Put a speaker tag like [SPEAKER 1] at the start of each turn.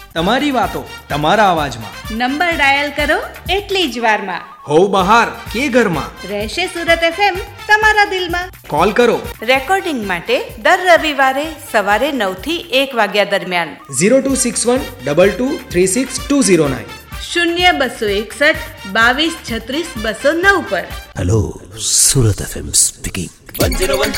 [SPEAKER 1] તમારી વાતો તમારા અવાજમાં.
[SPEAKER 2] નંબર ડાયલ કરો એટલી જ વારમાં.
[SPEAKER 1] હોવ બહાર કે ઘરમાં,
[SPEAKER 2] રહેશે સુરત FM તમારા દિલમાં.
[SPEAKER 1] કોલ કરો
[SPEAKER 2] રેકોર્ડિંગ માટે દર રવિવારે સવારે 9 થી 1 વાગ્યા દરમિયાન
[SPEAKER 1] 026122362009
[SPEAKER 2] 0261 2236 209 પર.
[SPEAKER 3] Hello, Surat FM speaking.
[SPEAKER 4] 101.9